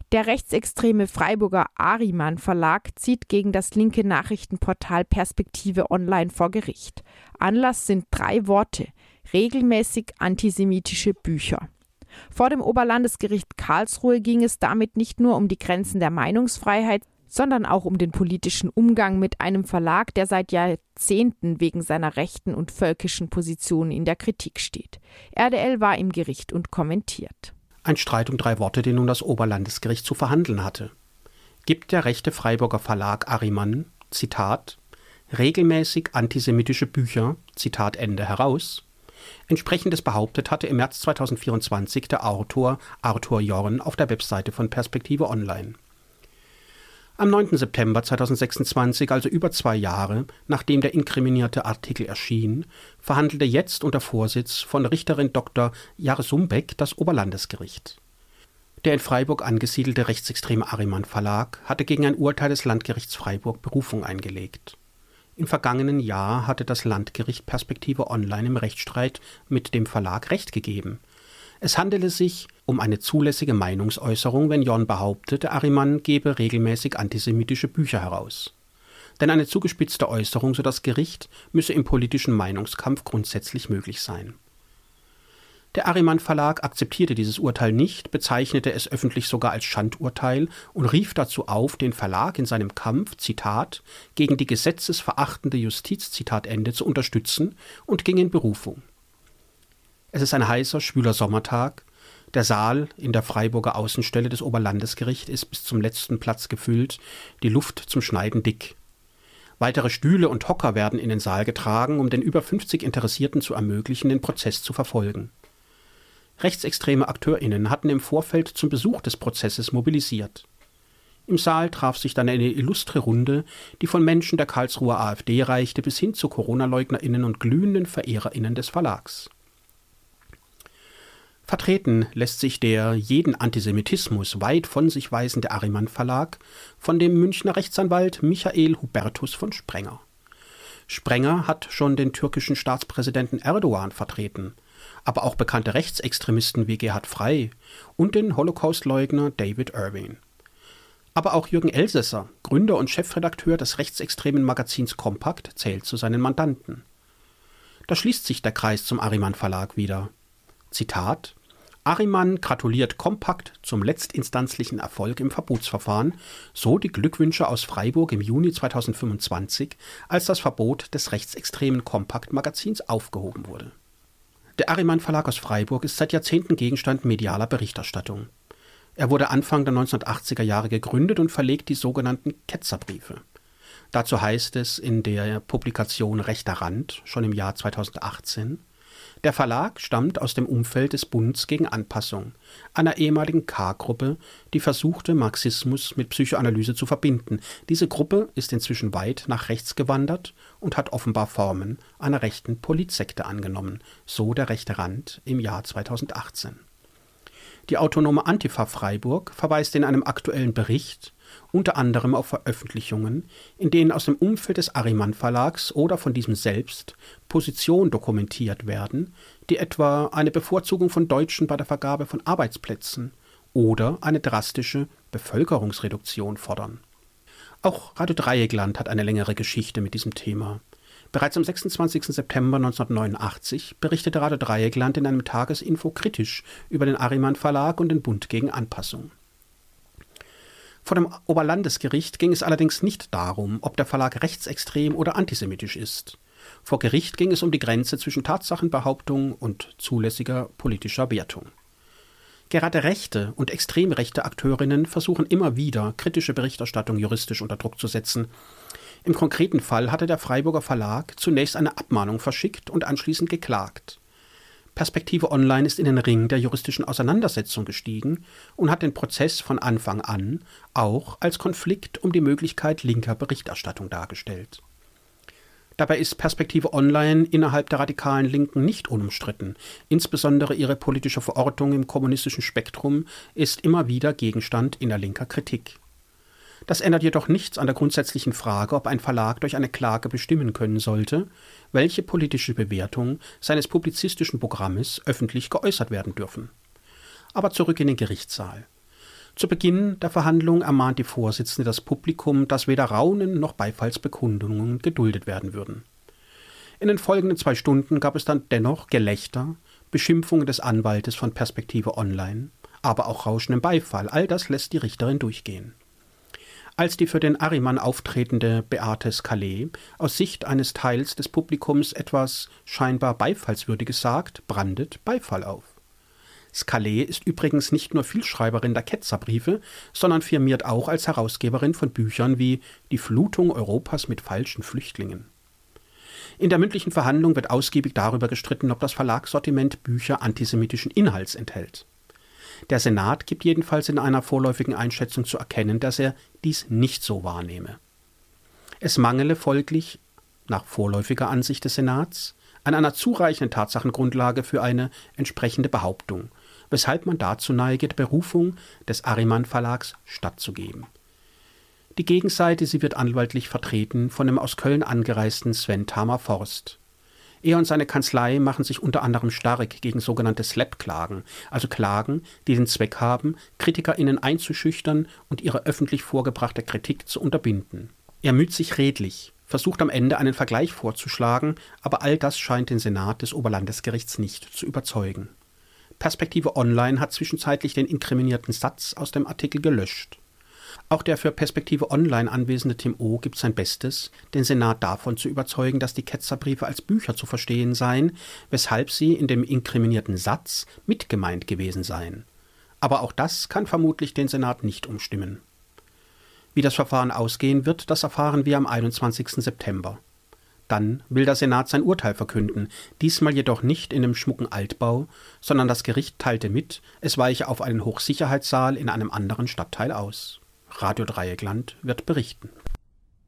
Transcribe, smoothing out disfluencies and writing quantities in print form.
Der rechtsextreme Freiburger Ariman Verlag zieht gegen das linke Nachrichtenportal Perspektive Online vor Gericht. Anlass sind 3 Worte: regelmäßig antisemitische Bücher. Vor dem Oberlandesgericht Karlsruhe ging es damit nicht nur um die Grenzen der Meinungsfreiheit, sondern auch um den politischen Umgang mit einem Verlag, der seit Jahrzehnten wegen seiner rechten und völkischen Positionen in der Kritik steht. RDL war im Gericht und kommentiert. Ein Streit um 3 Worte, den nun das Oberlandesgericht zu verhandeln hatte. Gibt der rechte Freiburger Verlag Ariman, Zitat, regelmäßig antisemitische Bücher, Zitat Ende, heraus? Entsprechendes behauptet hatte im März 2024 der Autor Arthur Jorn auf der Webseite von Perspektive Online. Am 9. September 2026, also über 2 Jahre, nachdem der inkriminierte Artikel erschien, verhandelte jetzt unter Vorsitz von Richterin Dr. Jarsumbeck das Oberlandesgericht. Der in Freiburg angesiedelte rechtsextreme Ariman Verlag hatte gegen ein Urteil des Landgerichts Freiburg Berufung eingelegt. Im vergangenen Jahr hatte das Landgericht Perspektive Online im Rechtsstreit mit dem Verlag Recht gegeben. Es handele sich um eine zulässige Meinungsäußerung, wenn Jorn behauptet, der Ariman gebe regelmäßig antisemitische Bücher heraus. Denn eine zugespitzte Äußerung, so das Gericht, müsse im politischen Meinungskampf grundsätzlich möglich sein. Der Ariman Verlag akzeptierte dieses Urteil nicht, bezeichnete es öffentlich sogar als Schandurteil und rief dazu auf, den Verlag in seinem Kampf, Zitat, gegen die gesetzesverachtende Justiz, Zitat Ende, zu unterstützen und ging in Berufung. Es ist ein heißer, schwüler Sommertag. Der Saal in der Freiburger Außenstelle des Oberlandesgerichts ist bis zum letzten Platz gefüllt, die Luft zum Schneiden dick. Weitere Stühle und Hocker werden in den Saal getragen, um den über 50 Interessierten zu ermöglichen, den Prozess zu verfolgen. Rechtsextreme AkteurInnen hatten im Vorfeld zum Besuch des Prozesses mobilisiert. Im Saal traf sich dann eine illustre Runde, die von Menschen der Karlsruher AfD reichte bis hin zu Corona-LeugnerInnen und glühenden VerehrerInnen des Verlags. Vertreten lässt sich der jeden Antisemitismus weit von sich weisende Ariman Verlag von dem Münchner Rechtsanwalt Michael Hubertus von Sprenger. Sprenger hat schon den türkischen Staatspräsidenten Erdogan vertreten, aber auch bekannte Rechtsextremisten wie Gerhard Frey und den Holocaustleugner David Irving. Aber auch Jürgen Elsässer, Gründer und Chefredakteur des rechtsextremen Magazins Kompakt, zählt zu seinen Mandanten. Da schließt sich der Kreis zum Ariman Verlag wieder. Zitat: Ariman gratuliert Kompakt zum letztinstanzlichen Erfolg im Verbotsverfahren, so die Glückwünsche aus Freiburg im Juni 2025, als das Verbot des rechtsextremen Kompakt-Magazins aufgehoben wurde. Der Ariman Verlag aus Freiburg ist seit Jahrzehnten Gegenstand medialer Berichterstattung. Er wurde Anfang der 1980er Jahre gegründet und verlegt die sogenannten Ketzerbriefe. Dazu heißt es in der Publikation Rechter Rand, schon im Jahr 2018, der Verlag stammt aus dem Umfeld des Bunds gegen Anpassung, einer ehemaligen K-Gruppe, die versuchte, Marxismus mit Psychoanalyse zu verbinden. Diese Gruppe ist inzwischen weit nach rechts gewandert und hat offenbar Formen einer rechten Politsekte angenommen, so der Rechte Rand im Jahr 2018. Die autonome Antifa Freiburg verweist in einem aktuellen Bericht unter anderem auf Veröffentlichungen, in denen aus dem Umfeld des Ariman Verlags oder von diesem selbst Positionen dokumentiert werden, die etwa eine Bevorzugung von Deutschen bei der Vergabe von Arbeitsplätzen oder eine drastische Bevölkerungsreduktion fordern. Auch Radio Dreieckland hat eine längere Geschichte mit diesem Thema. Bereits am 26. September 1989 berichtete Radio Dreieckland in einem Tagesinfo kritisch über den Ariman Verlag und den Bund gegen Anpassung. Vor dem Oberlandesgericht ging es allerdings nicht darum, ob der Verlag rechtsextrem oder antisemitisch ist. Vor Gericht ging es um die Grenze zwischen Tatsachenbehauptung und zulässiger politischer Wertung. Gerade rechte und extrem rechte Akteurinnen versuchen immer wieder, kritische Berichterstattung juristisch unter Druck zu setzen. Im konkreten Fall hatte der Freiburger Verlag zunächst eine Abmahnung verschickt und anschließend geklagt. Perspektive Online ist in den Ring der juristischen Auseinandersetzung gestiegen und hat den Prozess von Anfang an auch als Konflikt um die Möglichkeit linker Berichterstattung dargestellt. Dabei ist Perspektive Online innerhalb der radikalen Linken nicht unumstritten. Insbesondere ihre politische Verortung im kommunistischen Spektrum ist immer wieder Gegenstand innerlinker Kritik. Das ändert jedoch nichts an der grundsätzlichen Frage, ob ein Verlag durch eine Klage bestimmen können sollte, welche politische Bewertung seines publizistischen Programmes öffentlich geäußert werden dürfen. Aber zurück in den Gerichtssaal. Zu Beginn der Verhandlung ermahnt die Vorsitzende das Publikum, dass weder Raunen noch Beifallsbekundungen geduldet werden würden. In den folgenden 2 Stunden gab es dann dennoch Gelächter, Beschimpfungen des Anwaltes von Perspektive Online, aber auch rauschenden Beifall. All das lässt die Richterin durchgehen. Als die für den Ahriman auftretende Beate Scalé aus Sicht eines Teils des Publikums etwas scheinbar Beifallswürdiges sagt, brandet Beifall auf. Scalé ist übrigens nicht nur Vielschreiberin der Ketzerbriefe, sondern firmiert auch als Herausgeberin von Büchern wie Die Flutung Europas mit falschen Flüchtlingen. In der mündlichen Verhandlung wird ausgiebig darüber gestritten, ob das Verlagssortiment Bücher antisemitischen Inhalts enthält. Der Senat gibt jedenfalls in einer vorläufigen Einschätzung zu erkennen, dass er dies nicht so wahrnehme. Es mangele folglich, nach vorläufiger Ansicht des Senats, an einer zureichenden Tatsachengrundlage für eine entsprechende Behauptung, weshalb man dazu neige, der Berufung des Ahriman Verlags stattzugeben. Die Gegenseite, sie wird anwaltlich vertreten von dem aus Köln angereisten Sven Tamer-Forst. Er und seine Kanzlei machen sich unter anderem stark gegen sogenannte Slap-Klagen, also Klagen, die den Zweck haben, KritikerInnen einzuschüchtern und ihre öffentlich vorgebrachte Kritik zu unterbinden. Er müht sich redlich, versucht am Ende einen Vergleich vorzuschlagen, aber all das scheint den Senat des Oberlandesgerichts nicht zu überzeugen. Perspektive Online hat zwischenzeitlich den inkriminierten Satz aus dem Artikel gelöscht. Auch der für Perspektive Online anwesende Tim O. gibt sein Bestes, den Senat davon zu überzeugen, dass die Ketzerbriefe als Bücher zu verstehen seien, weshalb sie in dem inkriminierten Satz mitgemeint gewesen seien. Aber auch das kann vermutlich den Senat nicht umstimmen. Wie das Verfahren ausgehen wird, das erfahren wir am 21. September. Dann will der Senat sein Urteil verkünden, diesmal jedoch nicht in dem schmucken Altbau, sondern das Gericht teilte mit, es weiche auf einen Hochsicherheitssaal in einem anderen Stadtteil aus. Radio Dreieckland wird berichten.